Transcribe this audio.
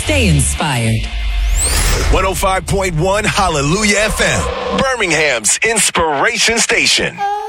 Stay inspired. 105.1 Hallelujah FM, Birmingham's inspiration station.